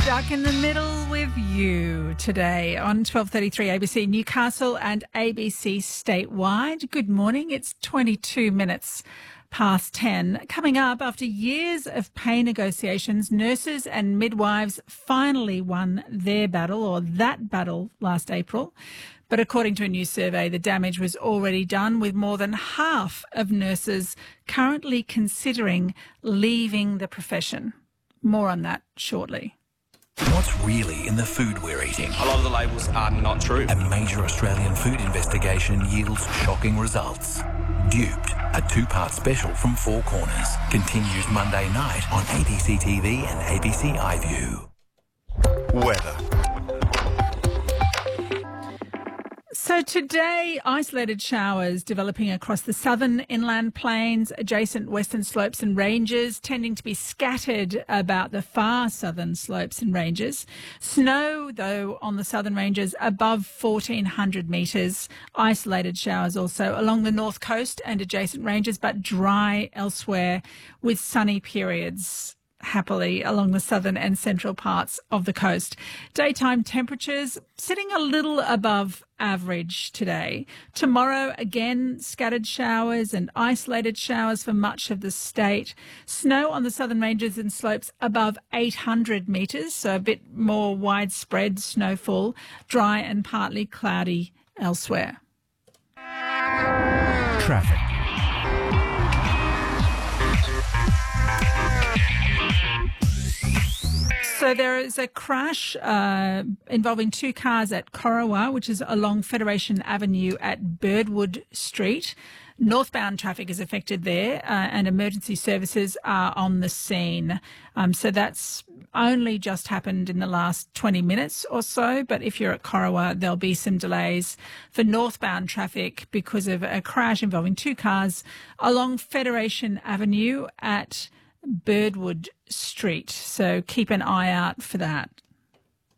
Stuck in the middle with you today on 12:33 ABC Newcastle and ABC statewide. Good morning. It's 22 minutes past 10. Coming up, after years of pay negotiations, nurses and midwives finally won their battle, or that battle, last April. But according to a new survey, the damage was already done, with more than half of nurses currently considering leaving the profession. More on that shortly. What's really in the food we're eating? A lot of the labels are not true. A major Australian food investigation yields shocking results. Duped, a two-part special from Four Corners, continues Monday night on ABC TV and ABC iView. Weather. So today, isolated showers developing across the southern inland plains, adjacent western slopes and ranges, tending to be scattered about the far southern slopes and ranges. Snow, though, on the southern ranges above 1,400 metres. Isolated showers also along the north coast and adjacent ranges, but dry elsewhere, with sunny periods happily along the southern and central parts of the coast. Daytime temperatures sitting a little above average today. Tomorrow, again, scattered showers and isolated showers for much of the state. Snow on the southern ranges and slopes above 800 metres, so a bit more widespread snowfall. Dry and partly cloudy elsewhere. Traffic. So there is a crash involving two cars at Corowa, which is along Federation Avenue at Birdwood Street. Northbound traffic is affected there and emergency services are on the scene. So that's only just happened in the last 20 minutes or so. But if you're at Corowa, there'll be some delays for northbound traffic because of a crash involving two cars along Federation Avenue at Birdwood Street. So keep an eye out for that.